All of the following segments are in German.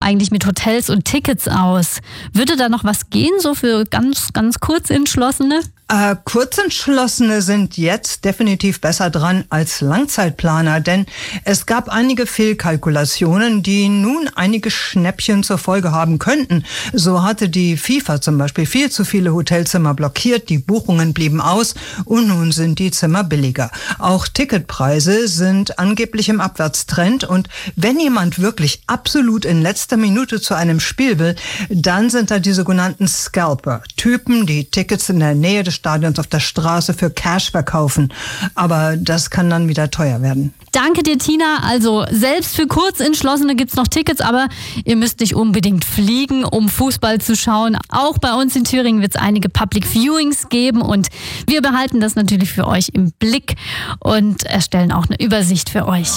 eigentlich mit Hotels und Tickets aus? Würde da noch was gehen, so für ganz, ganz Kurzentschlossene? Kurzentschlossene sind jetzt definitiv besser dran als Langzeitplaner, denn es gab einige Fehlkalkulationen, die nun einige Schnäppchen zur Folge haben könnten. So hatte die FIFA zum Beispiel viel zu viele Hotelzimmer blockiert, die Buchungen blieben aus und nun sind die Zimmer billiger. Auch Ticketpreise sind angeblich im Abwärtstrend und wenn jemand wirklich absolut in letzter Minute zu einem Spiel will, dann sind da die sogenannten Scalper, Typen, die Tickets in der Nähe des Stadions auf der Straße für Cash verkaufen. Aber das kann dann wieder teuer werden. Danke dir, Tina. Also selbst für Kurzentschlossene gibt's noch Tickets, aber ihr müsst nicht unbedingt fliegen, um Fußball zu schauen. Auch bei uns in Thüringen wird es einige Public Viewings geben und wir behalten das natürlich für euch im Blick und erstellen auch eine Übersicht für euch.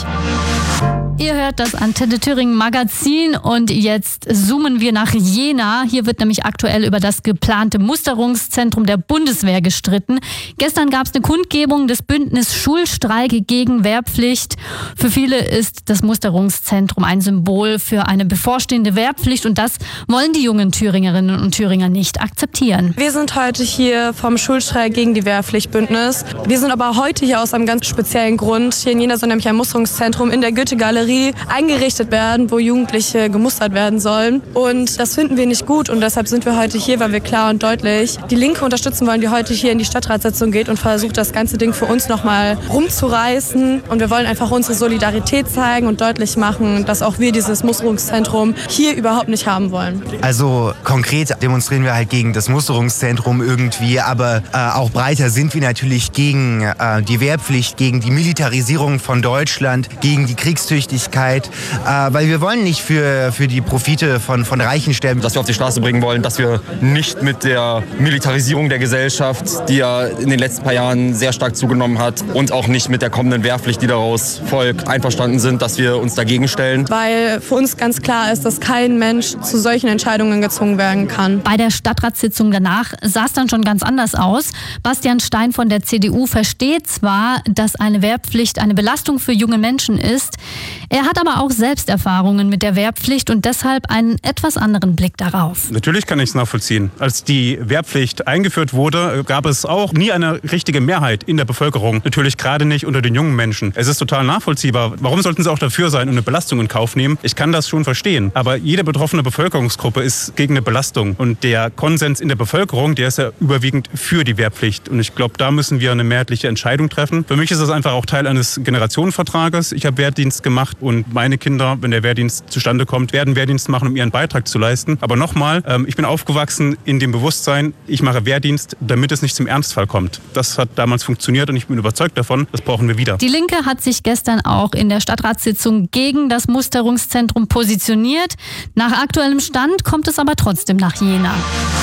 Ihr hört das Antenne Thüringen Magazin und jetzt zoomen wir nach Jena. Hier wird nämlich aktuell über das geplante Musterungszentrum der Bundeswehr gestritten. Gestern gab es eine Kundgebung des Bündnis Schulstreik gegen Wehrpflicht. Für viele ist das Musterungszentrum ein Symbol für eine bevorstehende Wehrpflicht und das wollen die jungen Thüringerinnen und Thüringer nicht akzeptieren. Wir sind heute hier vom Schulstreik gegen die Wehrpflichtbündnis. Wir sind aber heute hier aus einem ganz speziellen Grund. Hier in Jena soll nämlich ein Musterungszentrum in der Goethe-Galerie eingerichtet werden, wo Jugendliche gemustert werden sollen. Und das finden wir nicht gut und deshalb sind wir heute hier, weil wir klar und deutlich die Linke unterstützen wollen, die heute hier in die Stadtratssitzung geht und versucht, das ganze Ding für uns nochmal rumzureißen. Und wir wollen einfach unsere Solidarität zeigen und deutlich machen, dass auch wir dieses Musterungszentrum hier überhaupt nicht haben wollen. Also konkret demonstrieren wir halt gegen das Musterungszentrum irgendwie, aber auch breiter sind wir natürlich gegen die Wehrpflicht, gegen die Militarisierung von Deutschland, gegen die Kriegstüchtigkeit, weil wir wollen nicht für die Profite von Reichen sterben. Dass wir auf die Straße bringen wollen, dass wir nicht mit der Militarisierung der Gesellschaft, die ja in den letzten paar Jahren sehr stark zugenommen hat und auch nicht mit der kommenden Wehrpflicht, die daraus folgt, einverstanden sind, dass wir uns dagegen stellen. Weil für uns ganz klar ist, dass kein Mensch zu solchen Entscheidungen gezwungen werden kann. Bei der Stadtratssitzung danach sah es dann schon ganz anders aus. Bastian Stein von der CDU versteht zwar, dass eine Wehrpflicht eine Belastung für junge Menschen ist. Er hat aber auch selbst Erfahrungen mit der Wehrpflicht und deshalb einen etwas anderen Blick darauf. Natürlich kann ich es nachvollziehen. Als die Wehrpflicht eingeführt wurde, gab es auch nie eine richtige Mehrheit in der Bevölkerung. Natürlich gerade nicht unter den jungen Menschen. Es ist total nachvollziehbar. Warum sollten sie auch dafür sein und eine Belastung in Kauf nehmen? Ich kann das schon verstehen. Aber jede betroffene Bevölkerungsgruppe ist gegen eine Belastung. Und der Konsens in der Bevölkerung, der ist ja überwiegend für die Wehrpflicht. Und ich glaube, da müssen wir eine mehrheitliche Entscheidung treffen. Für mich ist das einfach auch Teil eines Generationenvertrages. Ich habe Wehrdienst gemacht und meine Kinder, wenn der Wehrdienst zustande kommt, werden Wehrdienst machen, um ihren Beitrag zu leisten. Aber nochmal, ich bin aufgewachsen in dem Bewusstsein, ich mache Wehrdienst, damit es nicht zum Ernstfall kommt. Das hat damals funktioniert und ich bin überzeugt davon, das brauchen wir wieder. Die Linke hat sich gestern auch in der Stadtratssitzung gegen das Musterungszentrum positioniert. Nach aktuellem Stand kommt es aber trotzdem nach Jena.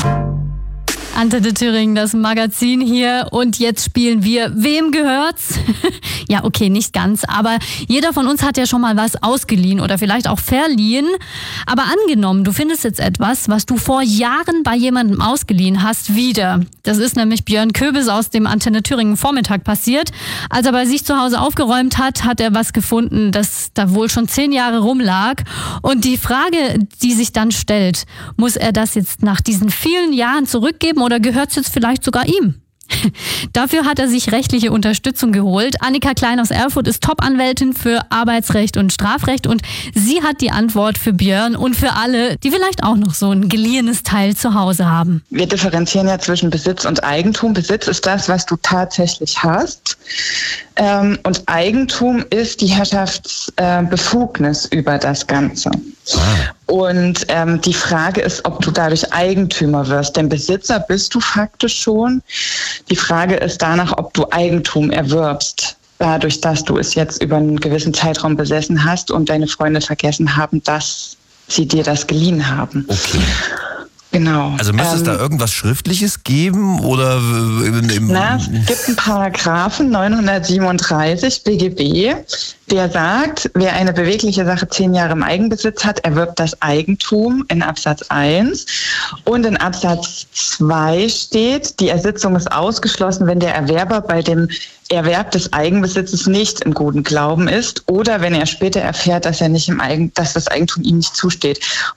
Antenne Thüringen, das Magazin hier und jetzt spielen wir Wem gehört's? Ja, okay, nicht ganz, aber jeder von uns hat ja schon mal was ausgeliehen oder vielleicht auch verliehen. Aber angenommen, du findest jetzt etwas, was du vor Jahren bei jemandem ausgeliehen hast, wieder. Das ist nämlich Björn Köbis aus dem Antenne Thüringen Vormittag passiert. Als er bei sich zu Hause aufgeräumt hat, hat er was gefunden, das da wohl schon 10 Jahre rumlag. Und die Frage, die sich dann stellt, muss er das jetzt nach diesen vielen Jahren zurückgeben oder gehört es jetzt vielleicht sogar ihm? Dafür hat er sich rechtliche Unterstützung geholt. Annika Klein aus Erfurt ist Top-Anwältin für Arbeitsrecht und Strafrecht und sie hat die Antwort für Björn und für alle, die vielleicht auch noch so ein geliehenes Teil zu Hause haben. Wir differenzieren ja zwischen Besitz und Eigentum. Besitz ist das, was du tatsächlich hast. Und Eigentum ist die Herrschaftsbefugnis über das Ganze. Und die Frage ist, ob du dadurch Eigentümer wirst. Denn Besitzer bist du faktisch schon. Die Frage ist danach, ob du Eigentum erwirbst. Dadurch, dass du es jetzt über einen gewissen Zeitraum besessen hast und deine Freunde vergessen haben, dass sie dir das geliehen haben. Okay. Genau. Also müsste es da irgendwas Schriftliches geben oder? Es gibt einen Paragraphen 937 BGB, der sagt, wer eine bewegliche Sache 10 Jahre im Eigenbesitz hat, erwirbt das Eigentum in Absatz 1. Und in Absatz 2 steht, die Ersitzung ist ausgeschlossen, wenn der Erwerber bei dem Erwerb des Eigenbesitzes nicht im guten Glauben ist oder wenn er später erfährt, dass das Eigentum ihm nicht zusteht.